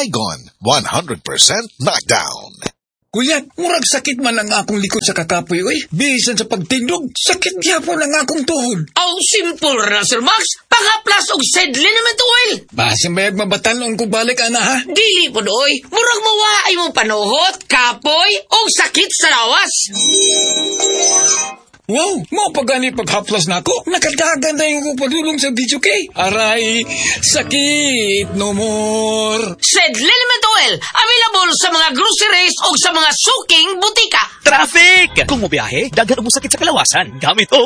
Saigon, 100% knockdown. Kuya, murag sakit man ang akong likod sa kakapoy, oy. Bisan sa pagtindog, sakit gyapon ang akong tuhod. Aw, simple ra, Sir Max. Pangaplas og sedlin naman to, oil. Basin bayag mabatalon kung balik, ana, ha? Dili po, oy. Murag mawaay mong panuhot, kapoy, o sakit sa lawas. Wow, mo pagani paghaplas na ako. Nakadagan na yung pagdulong sa video kay. Aray, sakit no more. Sedlin naman to, oil. Available sa mga groceries o sa mga suking butika. Traffic! Kung mo biyahe, daghan mo sakit sa kalawasan. Gamit o